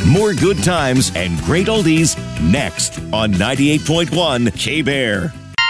More good times and great oldies next on 98.1 K-Bear.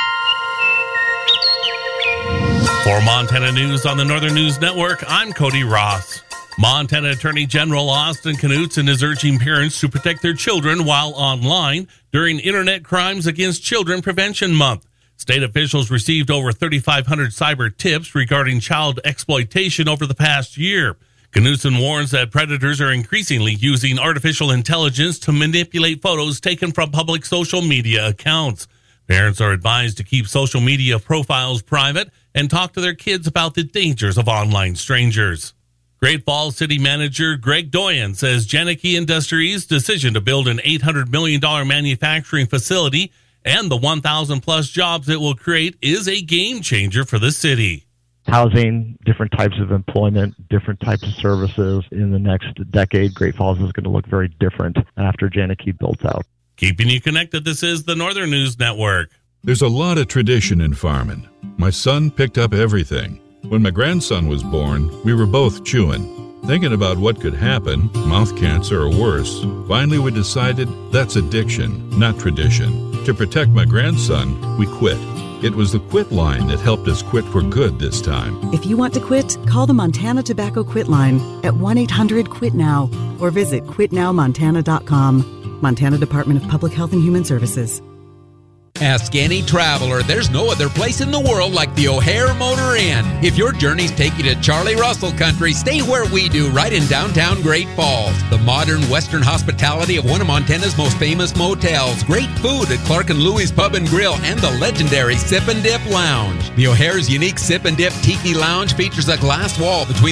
For Montana News on the Northern News Network, I'm Cody Ross. Montana Attorney General Austin Knudsen is urging parents to protect their children while online during Internet Crimes Against Children Prevention Month. State officials received over 3,500 cyber tips regarding child exploitation over the past year. Knudsen warns that predators are increasingly using artificial intelligence to manipulate photos taken from public social media accounts. Parents are advised to keep social media profiles private and talk to their kids about the dangers of online strangers. Great Falls City Manager Greg Doyen says Janicki Industries' decision to build an $800 million manufacturing facility and the 1,000-plus jobs it will create is a game changer for the city. Housing, different types of employment, different types of services. In the next decade, Great Falls is going to look very different after Janicki builds out. Keeping you connected, this is the Northern News Network. There's a lot of tradition in farming. My son picked up everything. When my grandson was born, we were both chewing, thinking about what could happen, mouth cancer or worse. Finally, we decided that's addiction, not tradition. To protect my grandson, we quit. It was the Quit line that helped us quit for good this time. If you want to quit, call the Montana Tobacco Quit line at 1-800-QUIT-NOW or visit quitnowmontana.com. Montana Department of Public Health and Human Services. Ask any traveler. There's no other place in the world like the O'Hare Motor Inn. If your journeys take you to Charlie Russell Country, stay where we do, right in downtown Great Falls. The modern Western hospitality of one of Montana's most famous motels. Great food at Clark and Louie's Pub and Grill and the legendary Sip and Dip Lounge. The O'Hare's unique Sip and Dip Tiki Lounge features a glass wall between